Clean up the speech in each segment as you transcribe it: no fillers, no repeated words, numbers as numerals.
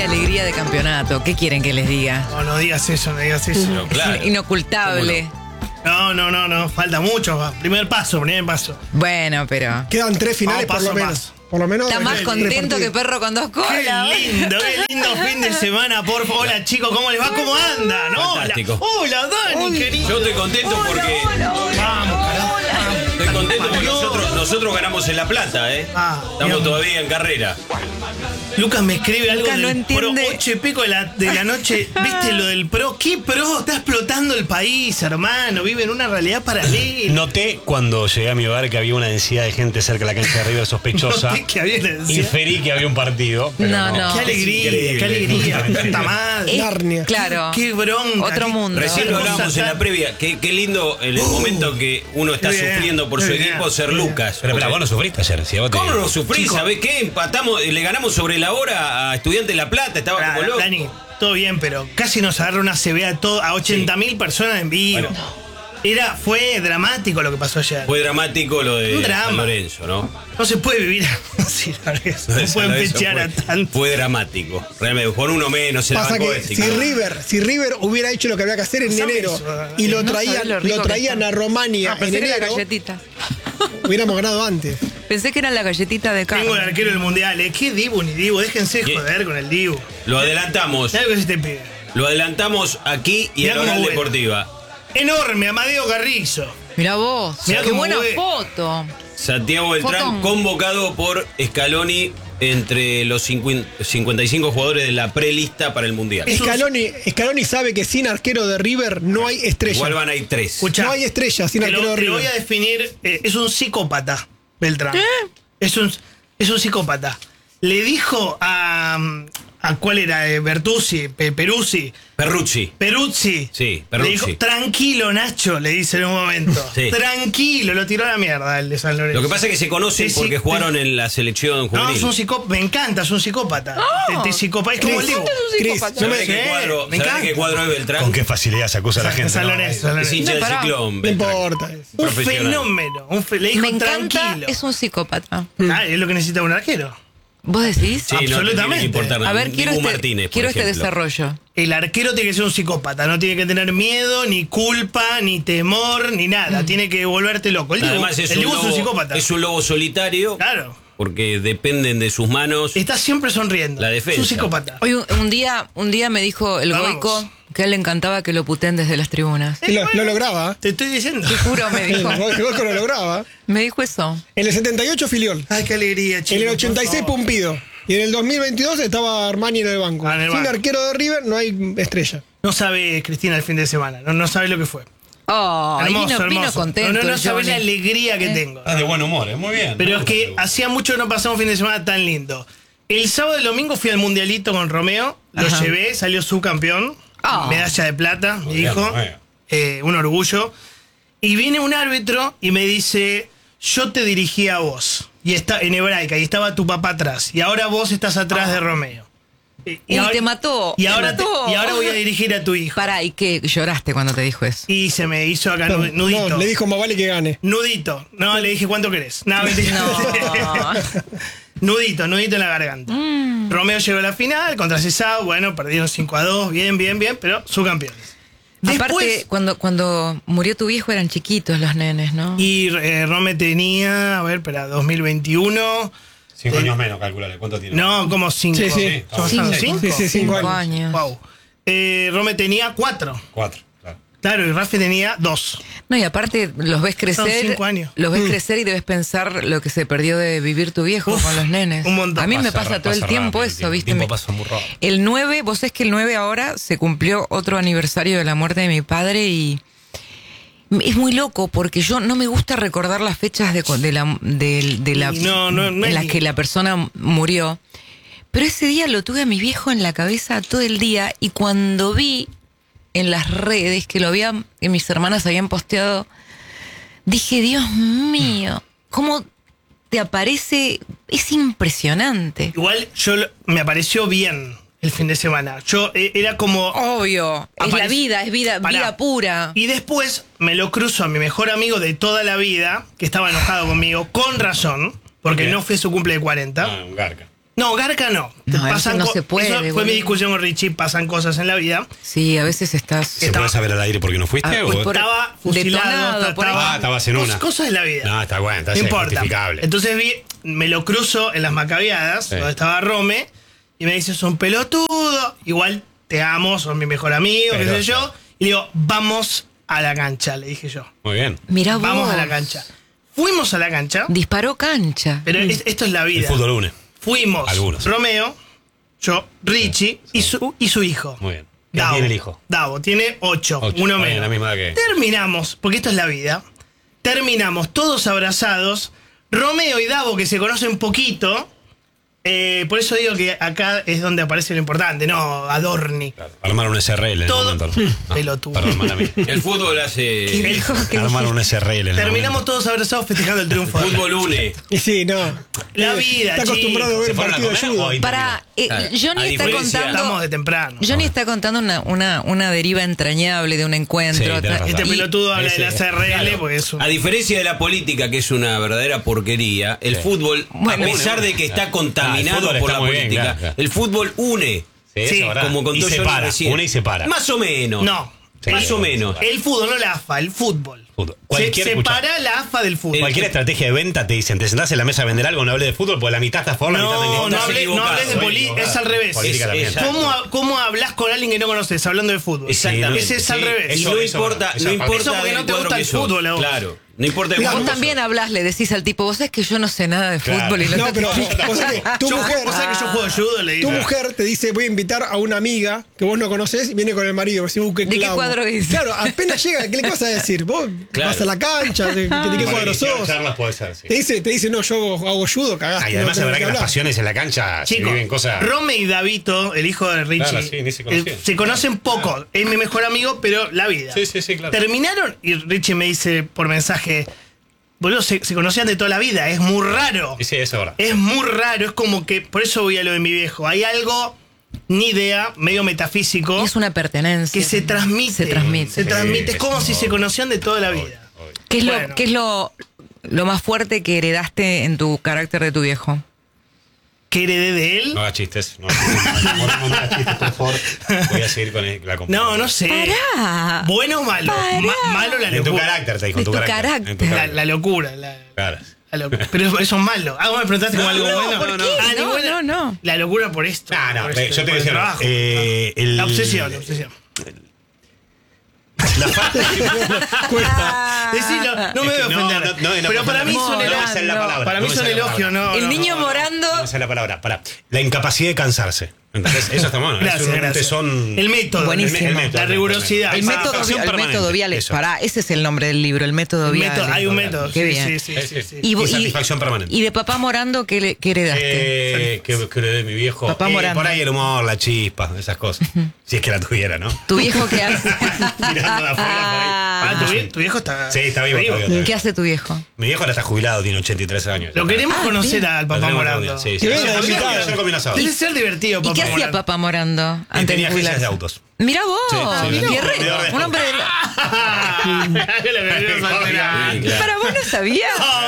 alegría de campeonato. ¿Qué quieren que les diga? No digas eso, no digas eso. Pero claro. Es inocultable. No, falta mucho. Primer paso. Bueno, pero... Quedan 3 finales Vamos, por lo paso a menos. paso. Por lo menos. Está más tres contento que partidos. perro con 2 Qué colas. lindo fin de semana, por favor. Hola, chicos, ¿cómo les va? ¿Cómo andan? Fantástico. Hola, Dani, querido. Yo estoy contento porque. Vamos, carajo. Estoy contento porque nosotros ganamos en La Plata, ¿eh? Estamos bien. todavía en carrera. Lucas me escribe algo Lucas no del pro entiende. 8 y pico de la noche. ¿Viste lo del pro? ¿Qué pro? Está explotando el país, hermano. Vive en una realidad paralela. Noté cuando llegué a mi hogar que había una densidad de gente cerca de la cancha de River sospechosa. Noté que había una densidad. Inferí que había un partido. Pero No. Qué alegría. Tanta madre. Narnia. Claro. Qué bronca. Otro mundo. Recién lo Hermosa hablábamos en la tarde. previa. Qué lindo en el momento que uno está Bien, sufriendo por su bien, equipo ser bien. Lucas. Pero vos no sufriste ayer, si a vos te... ¿Cómo no sufrí? Chico. ¿Sabés qué? Empatamos, le ganamos sobre la hora a Estudiantes de La Plata. Estaba como Claro, loco. Dani, todo bien, pero casi nos agarra una CB a 80.000 personas en vivo. Bueno. Fue dramático lo que pasó ayer. Fue dramático lo de Un drama. San Lorenzo, ¿no? No se puede vivir así, no Lo de San pueden Lorenzo pechear a tanto. Fue dramático. Realmente, con uno menos se la Pasa bancó que ese. si River hubiera hecho lo que había que hacer en ¿Sabes enero eso? y lo No sabés lo rico que traían está. a Romania en Pensé que era enero, galletita. hubiéramos ganado antes. Pensé que era la galletita de Tengo el carne. arquero del mundial, ¿eh? ¿Qué Dibu ni Dibu? Déjense de ¿Qué? joder con el Dibu. Lo adelantamos. ¿Sabes lo que se te pide? Lo adelantamos aquí y Mirá en cómo Oral vuela. Deportiva. Enorme, Amadeo Carrizo. Mirá vos. Mirá Qué cómo buena fue. foto. Santiago Beltrán Fotón. convocado por Scaloni entre los 55 jugadores de la prelista para el Mundial. Scaloni sabe que sin arquero de River no hay estrella. Igual van a ir 3. Escuchá, No hay estrella sin te arquero de te lo River. voy a definir. Es un psicópata, Beltrán. Es un psicópata. Le dijo a ¿cuál era? Bertuzzi, Peruzzi. Peruzzi. Sí, Peruzzi. Le dijo, tranquilo, Nacho, le dice en un momento. Sí. Tranquilo, lo tiró a la mierda el de San Lorenzo. Lo que pasa es que se conocen Sí, porque sí, jugaron en la selección No, juvenil. es un psicópata. Me encanta, es un psicópata. Es psicópata. Es como el Dibu. Chris, ¿Sabés de qué Sí, cuadro, me ¿sabés de encanta. qué cuadro es Beltrán? Con qué facilidad se acusa a la gente. San ¿no? Lorenzo, San Es Lorenzo. hincha del pará. Ciclón, No Beltrán. importa. Un Profesional. fenómeno. Le dijo Me encanta, tranquilo. es un psicópata. Es lo que necesita un arquero. ¿Vos decís? Sí, no te tiene Absolutamente. que importar nada. A ver, Dibu Martínez, por quiero este ejemplo. desarrollo. El arquero tiene que ser un psicópata. No tiene que tener miedo, ni culpa, ni temor, ni nada. Tiene que volverte loco. El Dibu, Además es el un, Dibu es un lobo, psicópata. es un lobo solitario Claro. porque dependen de sus manos. Está siempre sonriendo. La defensa. Es un psicópata. Hoy un día me dijo el Vamos. Goico que a él le encantaba que lo puteen desde las tribunas. Y lo lograba. Te estoy diciendo. Te juro, me dijo. El Goico lo lograba. Me dijo eso. En el 78 Filiol. Ay, qué alegría, chicos. En el 86 por favor. Pumpido. Y en el 2022 estaba Armani en el banco. Ah, en el Sin banco. arquero de River no hay estrella. No sabe Cristina el fin de semana. No sabe lo que fue. Oh, Hermoso, vino hermoso. contento. No el sabe Johnny. la alegría que tengo. Estás de buen humor, muy bien. Pero es que hacía mucho que no pasaba un fin de semana tan lindo. El sábado y el domingo fui al mundialito con Romeo. Lo Ajá. llevé, salió subcampeón. Ah. Medalla de plata, mi Bien, hijo. Romeo. Un orgullo. Y viene un árbitro y me dice: yo te dirigí a vos. Y está en hebraica, y estaba tu papá atrás. Y ahora vos estás atrás de Romeo. Y te mató. Y te ahora, mató. y ahora voy a dirigir a tu hijo. Pará, ¿y qué? ¿Lloraste cuando te dijo eso? Y se me hizo acá nudito. No, le dijo más vale que gane. Nudito. No, le dije, ¿cuánto querés? No, mentira. Nudito en la garganta. Romeo llegó a la final contra Cesao. Bueno, perdieron 5-2. Bien, pero subcampeones. Aparte, cuando murió tu viejo eran chiquitos los nenes, ¿no? Y Rome tenía, a ver, espera, 2021. 5 años menos, calculale. ¿Cuánto tiene? No, como 5. Sí, sí. ¿Son 5? Sí, sí, 5 5 años. años. Wow. Rome tenía 4. 4, claro. Claro, y Rafi tenía 2. No, y aparte los ves crecer. Son 5 años. Los ves crecer y debes pensar lo que se perdió de vivir tu viejo Uf, con los nenes. un montón. A mí me Pasa pasa todo el tiempo rápido, eso, el ¿viste? tiempo pasa muy rápido. El 9, vos sabés que el 9 ahora se cumplió otro aniversario de la muerte de mi padre y es muy loco porque yo no me gusta recordar las fechas de la Y no en las que la persona murió. Pero ese día lo tuve a mi viejo en la cabeza todo el día y cuando vi en las redes que que mis hermanas habían posteado, dije, Dios mío, ¿cómo te aparece? Es impresionante. Igual me apareció bien el fin de semana. Yo era como... Obvio, es la vida, es vida Pará. pura. Y después me lo cruzo a mi mejor amigo de toda la vida, que estaba enojado conmigo, con razón, porque ¿Por qué? no fue su cumple de 40. Ah, un garca. No, garca no. No, eso no se puede, Eso fue boludo. mi discusión con Richie, pasan cosas en la vida. Sí, a veces estás... ¿Se puede saber al aire por qué no fuiste? Ah, o- pues por- Estaba fusilado. detonado, por ahí. estabas en una. Cosas de la vida. No, está bueno, está No importa. justificable. Entonces me lo cruzo en las Macabeadas, Sí. donde estaba Rome, y me dice, son pelotudo, igual te amo, son mi mejor amigo, qué Pero, sé yo. claro. Y le digo, vamos a la cancha, le dije yo. Muy bien. Mirá vos. Vamos a la cancha. Fuimos a la cancha, Disparó cancha. pero esto es la El vida. fútbol une. Fuimos Algunos. Romeo, yo, Richie y su hijo. Muy bien. ¿Qué edad tiene el hijo? Davo, tiene 8, Ocho. uno Está bien, menos. la misma edad que- Terminamos, porque esto es la vida. Terminamos todos abrazados. Romeo y Davo, que se conocen poquito. Por eso digo que acá es donde aparece lo importante, no Adorni. Claro, armar un SRL en el Todo- momento. No, Pelotudo. perdón, mala mía. El fútbol hace. Dijo que Armar un SRL en el Terminamos momento. todos abrazados festejando el triunfo. Fútbol une. Y sí, no. La vida, Está acostumbrado a ver ¿Se fueron a partido de comer judo. o ahí Para, Claro. Johnny A está diferencia- contando... Estamos de temprano. Johnny está contando una deriva entrañable de un encuentro. Sí, tenés razón. Este Y- pelotudo habla de la ese- CRL claro. porque es un... A diferencia de la política, que es una verdadera porquería, el fútbol, Bueno, a pesar une. de que está Claro. contaminado Ah, el fútbol por está la muy bien, política, claro. el fútbol une. Sí, eso Sí, es verdad. Como contó y Johnny separa. recién. Une y separa. Más o menos. No. Más Sí, o menos. El fútbol, no la AFA, el fútbol. Fútbol. Se Cualquier, escuchá, separa la AFA del fútbol. cualquier estrategia de venta te dicen, te sentás en la mesa a vender algo, no hables de fútbol, porque la mitad está a favor, la mitad está en No, contra. no hables de Estoy política, equivocado. es al revés. Política Es- también. exacto. ¿Cómo hablas con alguien que no conoces hablando de fútbol? Exactamente. Ese es al Sí, revés. Y eso- no eso- importa, eso- no eso importa porque del no te cuadro gusta que el sos. fútbol a vos. Claro. No importa el Claro, Vos cuadro que también sos. hablas, le decís al tipo, vos sabés que yo no sé nada de Claro. fútbol y No, pero te- o sea que tu mujer, Vos sabés que yo juego judo, le tu digo. mujer te dice, voy a invitar a una amiga que vos no conocés y viene con el marido. Vos decís, qué ¿De qué clavo. cuadro es? Claro, apenas llega, ¿qué le vas a decir? Vos Claro. vas a la cancha, ¿de qué Bueno, cuadro iniciar sos? charlas puede ser, sí. Te dice, no, yo hago judo, cagaste. Y además no es tenés verdad que las hablar. pasiones en la cancha se Chicos, viven cosas. Rome y Davito, el hijo de Richie, Claro, sí, ni se conocían. se conocen poco. Es mi mejor amigo, pero la vida. Sí, sí, sí, claro. Terminaron y Richie me dice por mensaje, boludo, se conocían de toda la vida, es muy raro. Y sí, eso es verdad. Es muy raro, es como que, por eso voy a lo de mi viejo, hay algo, ni idea, medio metafísico, Y es una pertenencia. que se transmite. Se transmite. Se transmite, es como eso, si se conocían de toda la vida. Obvio. ¿Qué es, Bueno. qué es lo más fuerte que heredaste en tu carácter de tu viejo? ¿Qué heredé de él? No hagas chistes. No hagas chistes, por favor. Voy a seguir con la computadora. No sé. Pará. ¿Bueno o malo? Pará. Malo la En tu locura. carácter, te dijo. De En tu tu carácter. carácter. En tu La, carácter. la locura. Claro. La locura. Pero eso es malo. Ah, vos me preguntaste como algo bueno. ¿por qué? Ah, No, ninguna- no, no. La locura por esto. No, por yo esto, te por el decía. trabajo. La obsesión, la obsesión. La falta Decilo, no me voy a No, ofender. no, no, pero para mí no, son no, elogios. esa es la palabra. Para mí No me son sale la elogios, palabra. no. El no, niño no. morando. No sé la palabra. Pará. La incapacidad de cansarse. ¿Entendés? Eso está bueno. Gracias, es un gracias. tesón. El método. Buenísimo. El método, La rigurosidad. El método, Acción el permanente, método Viale. eso. Pará, ese es el nombre del libro, el método El Viale. método, hay un método. Qué sí, bien. sí, sí, sí, sí. Y satisfacción permanente. Y de papá Morando, ¿qué heredaste? Que le dé mi viejo. Papá Morando. Por ahí el humor, la chispa, esas cosas. Si es que la tuviera, ¿no? ¿Tu viejo qué hace? Mirando de afuera por Ah, tu viejo está. Sí, está vivo, está vivo. ¿Qué hace tu viejo? Mi viejo ahora está jubilado, tiene 83 años. Lo queremos conocer bien. al Lo papá tenemos Morando. reunido, sí, sí. Que venga, Ayer invitado. ayer comí un asado. Debe ser divertido, ¿Y papá qué hacía Morando. papá Morando Y antes tenía de agencias jubilarse? de autos. Mirá vos, Sí, sí, guerrero, vendedor de un hombre de... Para vos no sabías.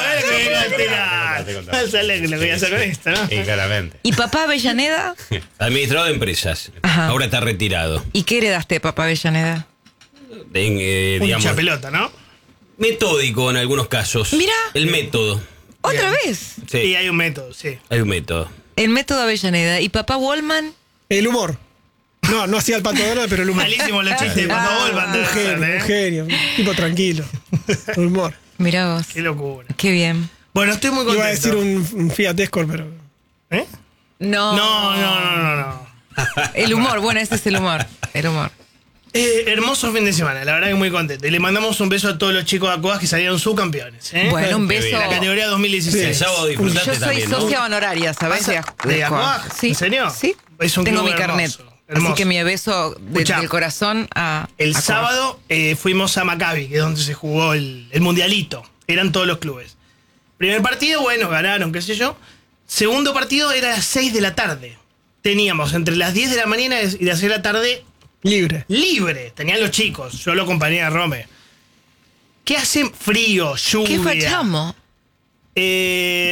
No sabes lo que voy a hacer con esto, ¿no? Sí, claramente. ¿Y papá Avellaneda? Administrador de empresas. Ajá. Ahora está retirado. ¿Y qué heredaste de papá Avellaneda? Digamos, Mucha pelota, ¿no? metódico en algunos casos. Mirá. El método. ¿Otra Bien. vez? Sí, Y hay un método, sí. hay un método. El método Avellaneda. ¿Y papá Wallman? El humor. No hacía el Pato Donald, pero el humor. Malísimo los chistes de Pato Volvan, Un debe ser, genio, ¿eh? un genio. Un tipo tranquilo. El humor. Mirá vos. Qué locura. Qué bien. Bueno, estoy muy contento. Iba a decir un Fiat Escort, pero. ¿Eh? No. No. El humor, bueno, ese es el humor. El humor. Hermoso fin de semana, la verdad que muy contento. Y le mandamos un beso a todos los chicos de Acoas que salieron subcampeones. ¿eh? Bueno, un Qué beso. bien. La categoría El 2016. sábado disfrutaste Yo soy también, ¿no? socia honoraria, ¿sabes? ¿De Aquag? Sí. ¿En serio? Sí. Es un Tengo club mi carnet. hermoso, hermoso. Así que mi beso Escuchá, del corazón a. El a sábado fuimos a Maccabi, que es donde se jugó el mundialito. Eran todos los clubes. Primer partido, bueno, ganaron, qué sé yo. Segundo partido era a las 6 de la tarde. Teníamos entre las 10 de la mañana y las 6 de la tarde Libre. libre. Tenían los chicos. Yo lo acompañé a Rome. ¿Qué hacen? Frío, lluvia. ¿Qué fachamos?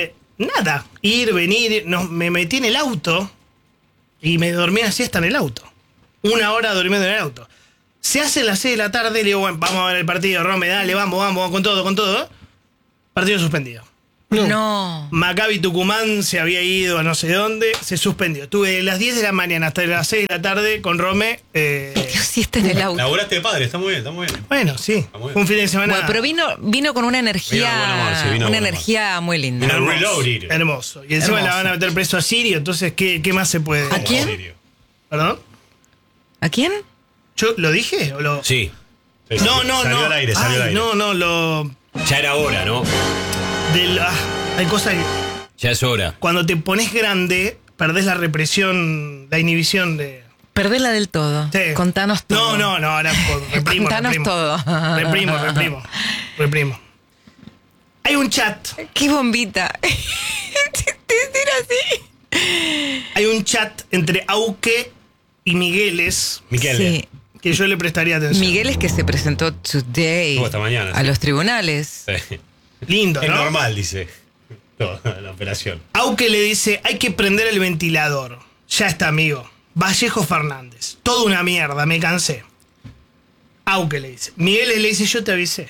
nada. Ir, venir, me metí en el auto y me dormí a siesta en el auto. 1 hora durmiendo en el auto. Se hace las 6 de la tarde, le digo, bueno, vamos a ver el partido, Rome, dale, vamos, con todo. Partido suspendido. No. Maccabi Tucumán se había ido a no sé dónde, se suspendió. Tuve de las 10 de la mañana hasta las 6 de la tarde con Rome. Dios, sí está en el auto. Laburaste de padre, está muy bien. Bueno, sí, muy bien. fue un fin de semana Bueno, pero vino con una energía, Vino de buen humor, sí, vino de una buen humor. energía muy linda. Vino hermoso, Reloaded. hermoso. Y encima Hermoso. la van a meter preso a Sirio, entonces, ¿qué más se puede? ¿A quién? Sirio. ¿Perdón? ¿A quién? ¿Yo lo dije? ¿O lo... Sí, Sí, No. Salió al aire, salió al aire. No, lo... ya era hora, ¿no? hay cosas que... Ya es hora. Cuando te pones grande, perdés la represión, la inhibición de... Perdela del todo. Sí. Contanos todo. No, ahora reprimo. Contanos todo. Reprimo. Hay un chat. Qué bombita. ¿Te era así? Hay un chat entre Auque y Migueles Miquel. Sí. que yo le prestaría atención. Miguel es que se presentó today Estuvo esta mañana, a sí. los tribunales. Sí. Lindo, Es ¿no? normal, dice. Toda la operación. Auque le dice, hay que prender el ventilador. Ya está, amigo. Vallejo Fernández. Toda una mierda, me cansé. Auque le dice. Miguel le dice, yo te avisé.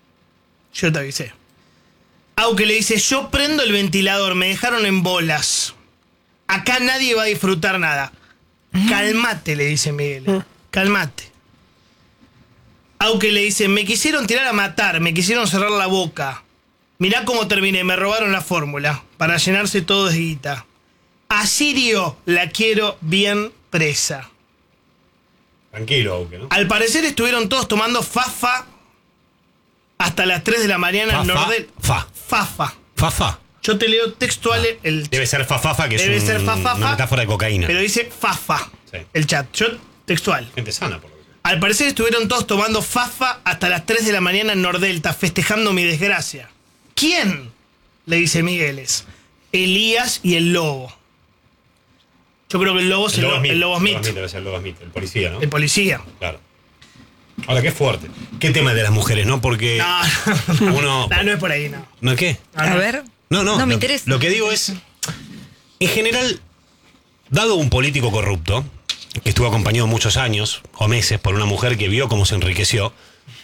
Auque le dice, yo prendo el ventilador, me dejaron en bolas. Acá nadie va a disfrutar nada. Calmate, le dice Miguel. Calmate. Auque le dice, me quisieron tirar a matar, me quisieron cerrar la boca. Mirá cómo terminé, me robaron la fórmula para llenarse todo de guita. A Sirio la quiero bien presa. Tranquilo, Auque, ¿no? Al parecer estuvieron todos tomando fafa hasta las 3 de la mañana en Nordel. Fafa. Yo te leo textual el Debe ser fafafa, que Debe es ser fafafa, una metáfora de cocaína. pero dice fafa. Sí. El chat. Yo textual. Gente sana, por lo que sea. Al parecer estuvieron todos tomando fafa hasta las 3 de la mañana en Nordelta, festejando mi desgracia. ¿Quién? Le dice Migueles. Elías y el lobo. Yo creo que el lobo es el lobo Smith. Debe ser el lobo Smith, el policía, ¿no? El policía. Claro. Ahora, qué fuerte. ¿Qué tema de las mujeres, no? Porque No, uno... no es por ahí, no. ¿No qué? A ver. No, No, me lo- interesa. Lo que digo es, en general, dado un político corrupto, que estuvo acompañado muchos años o meses por una mujer que vio cómo se enriqueció,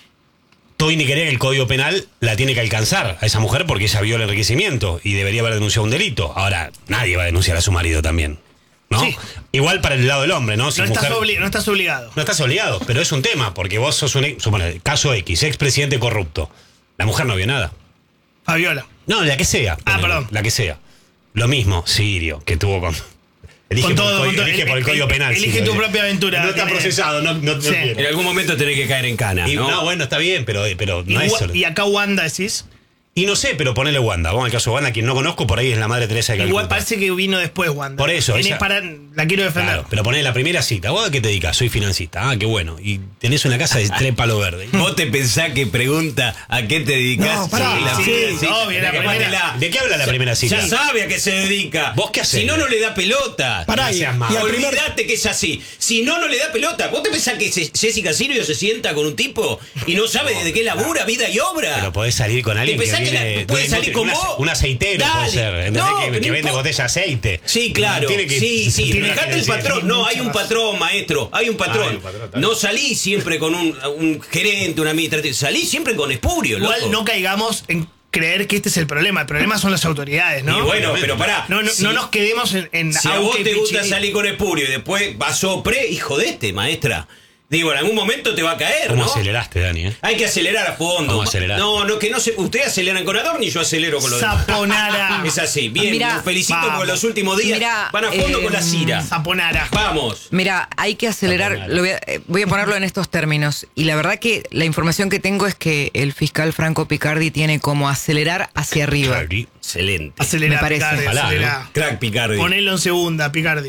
Toini quería que el Código Penal la tiene que alcanzar a esa mujer porque ella vio el enriquecimiento y debería haber denunciado un delito. Ahora, nadie va a denunciar a su marido también, ¿no? Sí. Igual para el lado del hombre, ¿no? Si No estás, mujer- no estás obligado. No estás obligado, pero es un tema, porque vos sos un... Bueno, caso X, expresidente corrupto. La mujer no vio nada. Fabiola. No, la que sea. ponele, perdón. La que sea. Lo mismo, Sirio, que tuvo con... Elige Con por todo, el con todo. elige por el Código Penal. Elige Sirio. tu propia aventura. No está Tiene- procesado, no Sí. quiere. En algún momento tenés que caer en cana, Y, ¿no? no, bueno, está bien, pero no es solo. Y acá Wanda decís. Y no sé, pero ponele Wanda. Vamos al caso de Wanda, quien no conozco, por ahí es la Madre Teresa de Calcuta. Igual parece que vino después Wanda. Por eso, Viene ella- la quiero defender. Claro, pero ponele la primera cita. ¿Vos a qué te dedicas? Soy financista. Ah, qué bueno. Y tenés una casa de 3 palos verdes. ¿Vos te pensás que pregunta a qué te dedicas? No, pará. la Sí, primera cita, obvio, la tenés que primera. ponerla. ¿De qué habla la primera cita? Ya sabe a qué se dedica. ¿Vos qué hacés? Si no, no le da pelota. Pará, No y seas malo. al primer- Olvídate que es así. Si no, no le da pelota. ¿Vos te pensás que Jessica Sirio se sienta con un tipo y no sabe de qué labura, vida y obra? Pero podés salir con alguien que pensás que viene... la- puede de- salir con un vos? Un aceitero Dale. puede ser. ¿Entendés? No, que no vende importa. botella de aceite. Sí, claro. Tiene que- Sí. tiene que Fíjate el decir. patrón. No, hay un patrón, maestro. Hay un patrón. hay un patrón, está bien. No salí siempre con un gerente, un administrativo. Salí siempre con espurio, loco. Igual no caigamos en creer que este es el problema. El problema son las autoridades, ¿no? Y bueno, pero pará. No Si- nos quedemos en Si a Auque vos y te gusta Pichini. salir con espurio y después vas sopre, hijo de maestra. Digo, en algún momento te va a caer, ¿Cómo ¿no? aceleraste, Dani? Hay que acelerar a fondo. ¿Cómo acelerar? No, que no se. Ustedes aceleran con Adorni y yo acelero con lo demás. Saponara. Es así. Bien, Mirá, los felicito vamos. porque los últimos días Mirá, van a fondo con la cira. Saponara. Vamos. Mira, hay que acelerar, Saponara. voy a ponerlo en estos términos. Y la verdad que la información que tengo es que el fiscal Franco Picardi tiene como acelerar hacia arriba. Picardi. Excelente. Acelera, Me parece. Picardi, Ojalá, acelera. Crack Picardi. Ponelo en segunda, Picardi.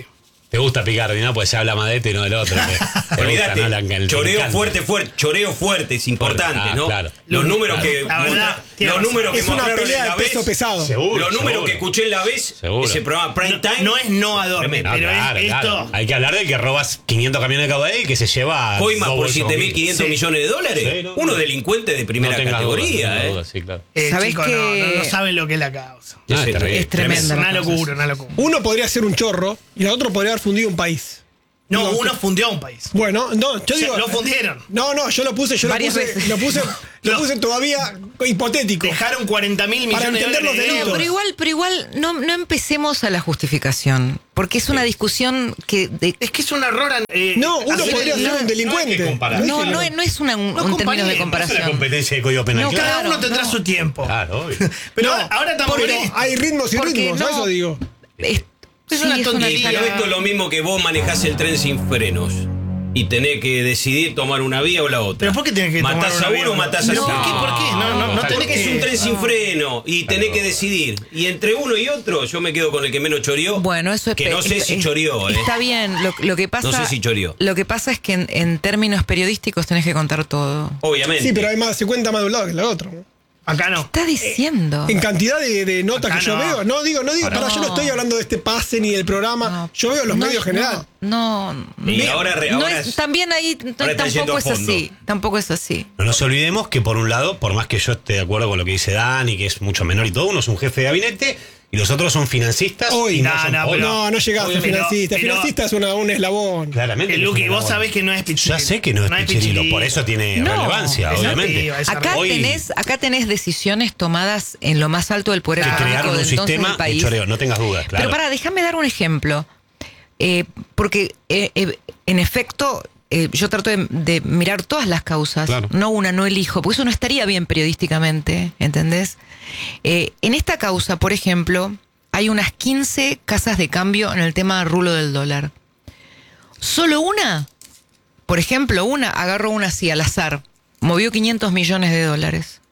Te gusta Picardi, ¿no? Pues se habla más de este y no del otro. Olvídate, choreo fuerte, choreo fuerte, es importante, ¿no? Claro. Los números que los números que Es una mostraron pelea en de la peso vez, pesado. los números que escuché en la vez, Seguro. ese programa Prime Time, No es no a dormir, No, pero claro, es esto. claro. Hay que hablar de que robas 500 camiones de KBD y que se lleva. Coima dos por bolsos 7.500 Sí. millones de dólares. Sí, no, Uno no. delincuente de primera No tengas categoría, dudas, no tengas dudas, sí, claro. ¿Sabés Chicos, que- no saben lo que es la causa. No, es terrible. Es tremenda. Una la cosa. locura, una locura. Uno podría ser un chorro y el otro podría haber fundido un país. No, Digo, uno fundió a un país. Bueno, no, yo O sea, digo. lo fundieron. No, yo lo puse Varias veces. lo puse todavía hipotético. Dejaron 40.000 millones de entender los dólares. de delitos. deuda. Pero igual no empecemos a la justificación, porque es una discusión que... Es que es un error. No, uno hacer- podría ser un No hay delincuente. que comparar. No es un término de comparemos, Es la comparación. competencia de Código Penal. No, claro. Cada Claro, uno tendrá no. su tiempo. Claro, obvio. Pero No, ahora estamos Pero en esto. hay ritmos y Porque ritmos, no- a eso digo. Es una tontería. Pero esto es lo mismo que vos manejás el tren sin frenos y tenés que decidir tomar una vía o la otra. ¿Pero por qué tenés que tomar ¿Matás una a vía uno o o la matás a otra? otro? ¿Por qué? ¿Por qué? No tenés Porque es un tren sin freno y tenés que decidir. Y entre uno y otro, yo me quedo con el que menos choreó. Bueno, eso es que no sé si choreó, Está bien, lo que pasa... No sé si choreó. Lo que pasa es que en términos periodísticos tenés que contar todo. Obviamente. Sí, pero hay más, se cuenta más de un lado que del otro. ¿no? Acá no. Está diciendo. En cantidad de notas Acá que yo no. veo. No digo, pará, yo no estoy hablando de este pase ni del programa. No. Yo veo los No, medios general. No. Y ahora También ahí ahora está yendo tampoco a es fondo. así. Tampoco es así. No nos olvidemos que por un lado, por más que yo esté de acuerdo con lo que dice Dani, que es mucho menor y todo, uno es un jefe de gabinete y los otros son financistas. Hoy, y no, son- no, hoy pero- No llegás a Obvio, financista. pero- Financista es un eslabón. Claramente. El que es Luqui, una vos labor. sabés que no es Pichirilo. Ya sé que no es Pichirilo, por eso tiene No. relevancia, Esa obviamente. piba, esa Acá Hoy- tenés decisiones tomadas en lo más alto del poder Que económico crearon un del entonces sistema del de país. choreo, no tengas dudas, claro. Pero déjame dar un ejemplo. Porque en efecto, yo trato de mirar todas las causas, Claro. no elijo, porque eso no estaría bien periodísticamente, ¿entendés? En esta causa, por ejemplo, hay unas 15 casas de cambio en el tema rulo del dólar. Solo una, por ejemplo, agarro una así al azar, movió 500 millones de dólares.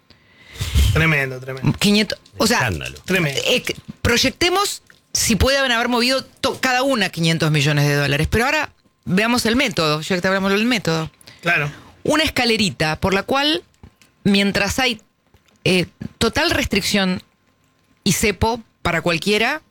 Tremendo. 500, o sea, Escándalo. Tremendo. proyectemos si pueden haber movido cada una 500 millones de dólares. Pero ahora veamos el método, ya que te hablamos del método. Claro. Una escalerita por la cual, mientras hay total restricción y cepo para cualquiera,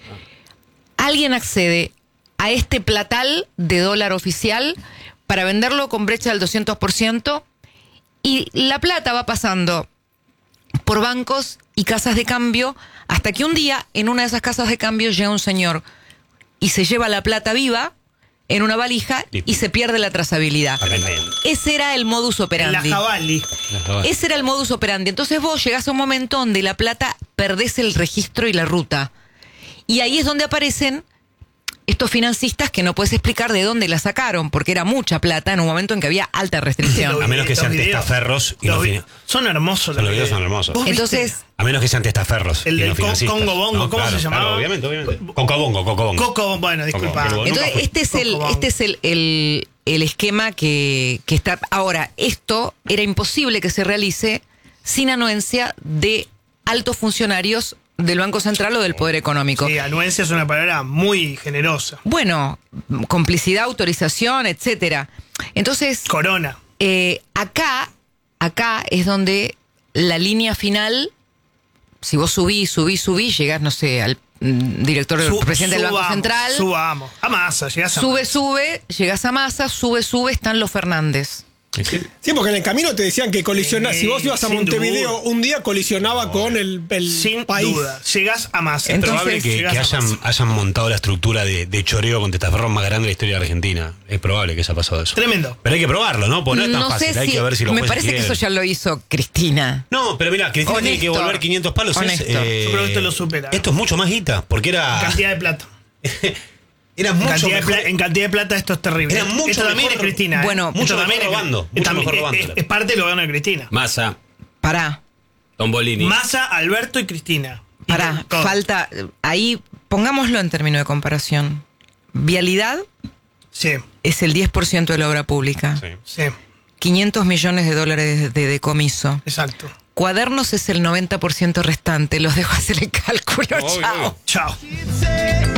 alguien accede a este platal de dólar oficial para venderlo con brecha del 200% y la plata va pasando por bancos y casas de cambio hasta que un día en una de esas casas de cambio llega un señor y se lleva la plata viva en una valija y se pierde la trazabilidad. Tremendo. Ese era el modus La operandi. Javali. Ese era el modus operandi. Entonces vos llegás a un momento donde la plata perdés el registro y la ruta. Y ahí es donde aparecen estos financistas que no puedes explicar de dónde la sacaron, porque era mucha plata en un momento en que había alta restricción. A menos que Los sean videos. testaferros y no Los vi- fin- Son hermosos Los videos son hermosos. ¿Vos viste? Entonces, A menos que sean testaferros. El y del no financistas. Congo Bongo, ¿cómo se llamaba? Claro, obviamente. Cocobongo. Coco, bueno, disculpa. Coco. entonces nunca este es el esquema que está. Ahora, esto era imposible que se realice sin anuencia de altos funcionarios del Banco Central o del Poder Económico. Sí, anuencia es una palabra muy generosa. Bueno, complicidad, autorización, etcétera. Entonces, Corona. acá es donde la llegás, si vos subís, llegás, no sé, al director, presidente del Banco Subamos, Central, Subamos. A Massa, llegás a sube, llegás a Massa, sube, están los Fernández. Sí, porque en el camino te decían que colisiona. Si vos ibas a sin Montevideo duda. un día, colisionaba con el Sin país. duda. Llegás a Massa. Es probable Entonces, que llegás a Massa. hayan montado la estructura de choreo con testaferros más grande de la historia de Argentina. Es probable que haya pasado eso. Tremendo. Pero hay que probarlo, ¿no? Porque no es tan fácil. Hay que ver si los me jueces parece que quieren. eso ya lo hizo Cristina. No, pero mira, Cristina tiene que Honesto. volver 500 palos. Honesto. Yo creo que esto lo supera. Esto es mucho más guita, porque era Cantidad de plata. era mucho mejor. En cantidad de plata esto es terrible. Era mucho esto también mejor- es Cristina. Bueno, Esto mucho también mejor es- robando, es, mucho mejor robándola. es parte de lo que gana Cristina. Massa, Pará. Tombolini. Massa, Alberto y Cristina. Y Pará, todo. falta. Ahí, pongámoslo en términos de comparación. Vialidad Sí, es el 10% de la obra pública. Sí. sí, 500 millones de dólares de decomiso. exacto. Cuadernos es el 90% restante. Los dejo hacer el cálculo. Obvio, Chao. obvio. Chao.